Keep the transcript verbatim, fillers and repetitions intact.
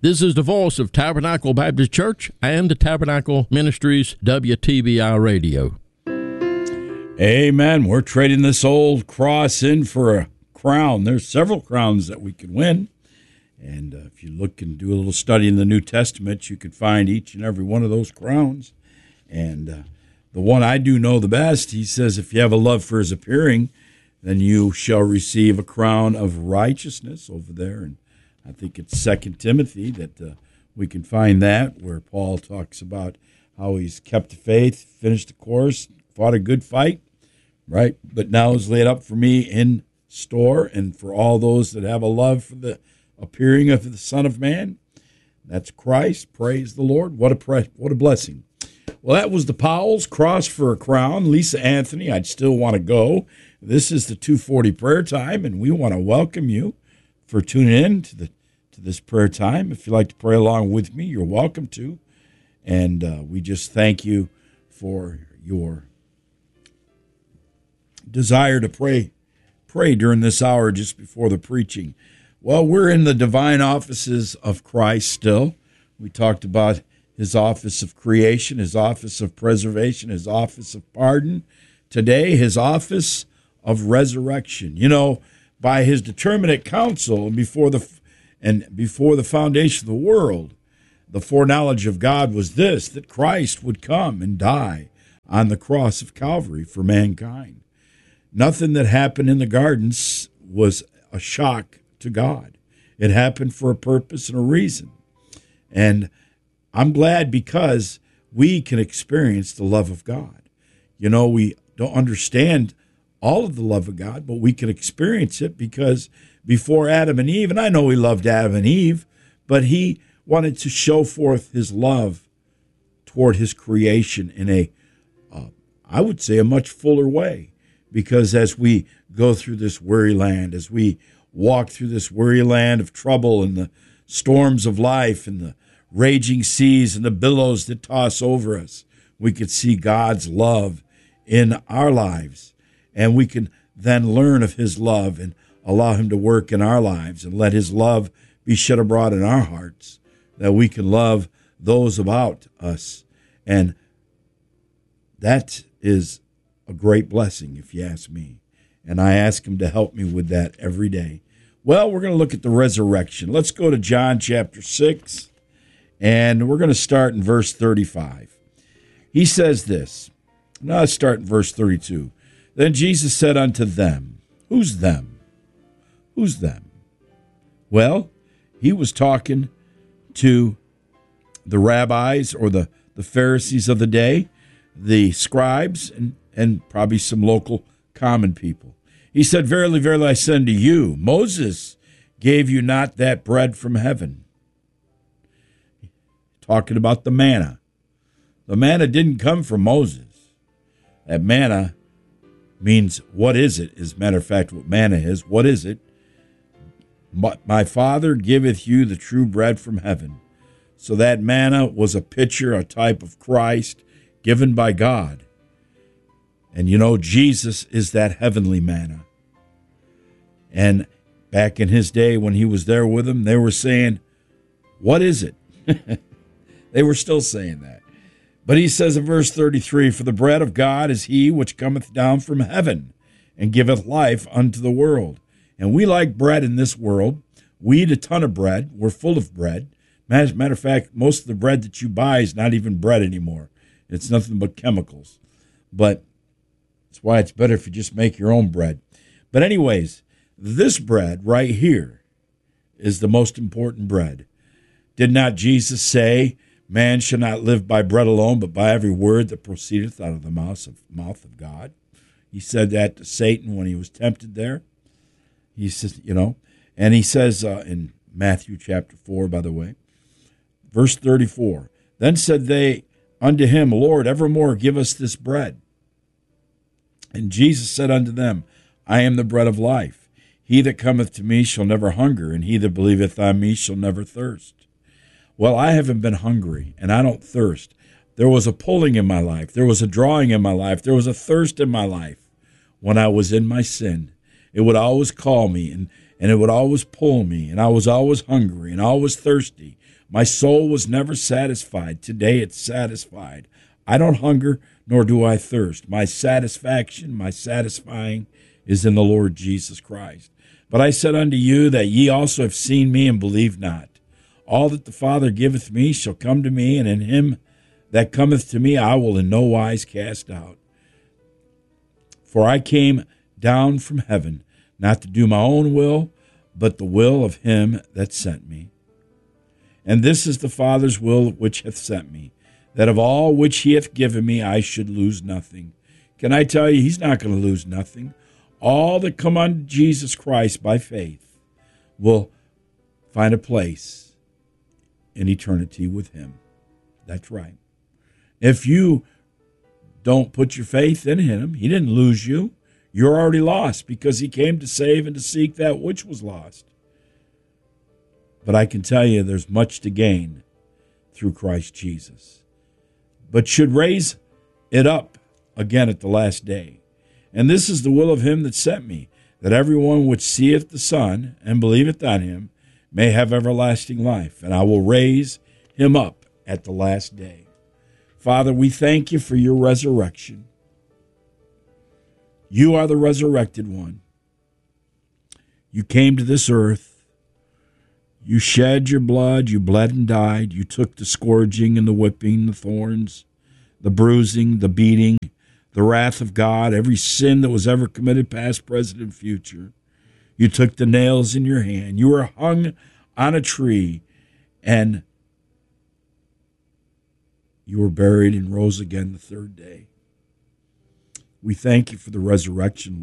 This is the voice of Tabernacle Baptist Church and the Tabernacle Ministries W T B I Radio. Amen. We're trading this old cross in for a crown. There's several crowns that we can win. And uh, if you look and do a little study in the New Testament, you can find each and every one of those crowns. And uh, the one I do know the best, he says, if you have a love for his appearing, then you shall receive a crown of righteousness over there. And I think it's Second Timothy that uh, we can find that, where Paul talks about how he's kept the faith, finished the course, fought a good fight, right? But now is laid up for me in store, and for all those that have a love for the appearing of the Son of Man. That's Christ. Praise the Lord. What a pre- what a blessing. Well, that was the Powells, Cross for a Crown. Lisa Anthony, I'd still want to go. This is the two forty prayer time, and we want to welcome you for tuning in to the to this prayer time. If you'd like to pray along with me, you're welcome to. And uh, we just thank you for your desire to pray pray during this hour just before the preaching. Well, we're in the divine offices of Christ still. We talked about his office of creation, his office of preservation, his office of pardon. Today, his office of resurrection. You know, by his determinate counsel and before the and before the foundation of the world, the foreknowledge of God was this, that Christ would come and die on the cross of Calvary for mankind. Nothing that happened in the gardens was a shock to God. It happened for a purpose and a reason. And I'm glad because we can experience the love of God. You know, we don't understand all of the love of God, but we can experience it because before Adam and Eve, and I know he loved Adam and Eve, but he wanted to show forth his love toward his creation in a, uh, I would say, a much fuller way. Because as we go through this weary land, as we walk through this weary land of trouble and the storms of life and the raging seas and the billows that toss over us, we could see God's love in our lives. And we can then learn of his love and allow him to work in our lives and let his love be shed abroad in our hearts, that we can love those about us. And that is a great blessing, if you ask me. And I ask him to help me with that every day. Well, we're going to look at the resurrection. Let's go to John chapter six, and we're going to start in verse thirty-five. He says this. Now let's start in verse thirty-two. Then Jesus said unto them, who's them? Who's them? Well, he was talking to the rabbis or the, the Pharisees of the day, the scribes, and, and probably some local common people. He said, verily, verily, I say unto you, Moses gave you not that bread from heaven. Talking about the manna. The manna didn't come from Moses. That manna means, what is it? As a matter of fact, what manna is, what is it? My Father giveth you the true bread from heaven. So that manna was a picture, a type of Christ given by God. And you know, Jesus is that heavenly manna. And back in his day when he was there with them, they were saying, what is it? They were still saying that. But he says in verse thirty-three, for the bread of God is he which cometh down from heaven and giveth life unto the world. And we like bread in this world. We eat a ton of bread. We're full of bread. As matter of fact, most of the bread that you buy is not even bread anymore. It's nothing but chemicals. But that's why it's better if you just make your own bread. But anyways, this bread right here is the most important bread. Did not Jesus say, man shall not live by bread alone, but by every word that proceedeth out of the mouth of, mouth of God? He said that to Satan when he was tempted there. He says, you know, and he says uh, in Matthew chapter four, by the way, verse thirty-four, then said they unto him, Lord, evermore give us this bread. And Jesus said unto them, I am the bread of life. He that cometh to me shall never hunger, and he that believeth on me shall never thirst. Well, I haven't been hungry, and I don't thirst. There was a pulling in my life. There was a drawing in my life. There was a thirst in my life when I was in my sin. It would always call me, and and it would always pull me, and I was always hungry and always thirsty. My soul was never satisfied. Today it's satisfied. I don't hunger, nor do I thirst. My satisfaction, my satisfying is in the Lord Jesus Christ. But I said unto you that ye also have seen me and believe not. All that the Father giveth me shall come to me, and in him that cometh to me I will in no wise cast out. For I came down from heaven, not to do my own will, but the will of him that sent me. And this is the Father's will which hath sent me, that of all which he hath given me I should lose nothing. Can I tell you, he's not going to lose nothing. All that come unto Jesus Christ by faith will find a place in eternity with him. That's right. If you don't put your faith in him, he didn't lose you. You're already lost, because he came to save and to seek that which was lost. But I can tell you there's much to gain through Christ Jesus, but should raise it up again at the last day. And this is the will of him that sent me, that everyone which seeth the Son and believeth on him may have everlasting life, and I will raise him up at the last day. Father, we thank you for your resurrection. You are the resurrected one. You came to this earth. You shed your blood. You bled and died. You took the scourging and the whipping, the thorns, the bruising, the beating, the wrath of God, every sin that was ever committed, past, present, and future. You took the nails in your hand. You were hung on a tree, and you were buried and rose again the third day. We thank you for the resurrection, Lord.